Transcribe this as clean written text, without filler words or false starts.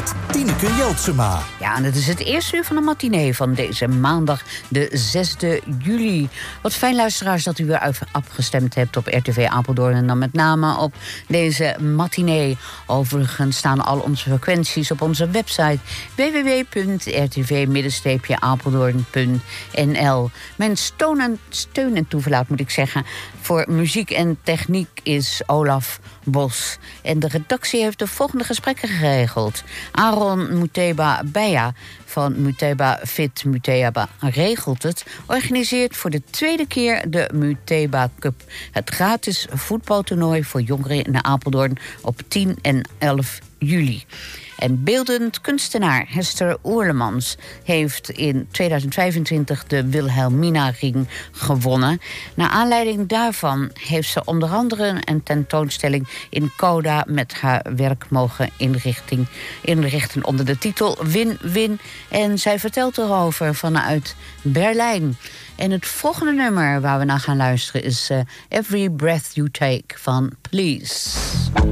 met Tineke Jeltsema. Ja, en het is het eerste uur van de matinee van deze maandag, de 6e juli. Wat fijn, luisteraars, dat u weer afgestemd hebt op RTV Apeldoorn. En dan met name op deze matinee. Overigens staan al onze frequenties op onze website www.rtv-apeldoorn.nl. Mijn steun en toeverlaat, moet ik zeggen, voor muziek en techniek is Olaf Bos. En de redactie heeft de volgende gesprekken geregeld. Aaron Muteba-Beya van Muteba Fit Muteba regelt het, organiseert voor de tweede keer de Muteba Cup. Het gratis voetbaltoernooi voor jongeren in Apeldoorn op 10 en 11 juli. En beeldend kunstenaar Hester Oerlemans heeft in 2025 de Wilhelmina-ring gewonnen. Naar aanleiding daarvan heeft ze onder andere een tentoonstelling in Coda met haar werk mogen inrichten onder de titel Win-Win. En zij vertelt erover vanuit Berlijn. En het volgende nummer waar we naar gaan luisteren is Every Breath You Take van Please.